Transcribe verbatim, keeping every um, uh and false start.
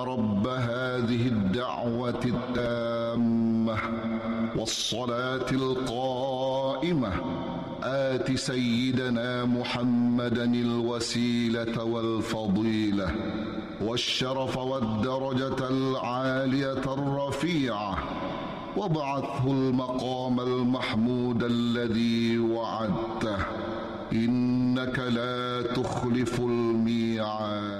رب هذه الدعوة التامة والصلاة القائمة آت سيدنا محمدا الوسيلة والفضيلة والشرف والدرجة العالية الرفيعة، وابعثه المقام المحمود الذي وعدته، إنك لا تخلف الميعاد.